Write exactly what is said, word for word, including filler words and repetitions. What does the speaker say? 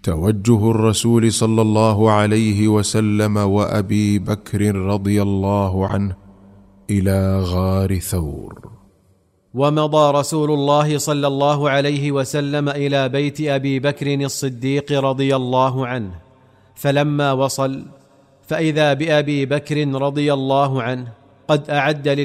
توجه الرسول صلى الله عليه وسلم وأبي بكر رضي الله عنه إلى غار ثور. ومضى رسول الله صلى الله عليه وسلم إلى بيت أبي بكر الصديق رضي الله عنه، فلما وصل فإذا بأبي بكر رضي الله عنه قد أعد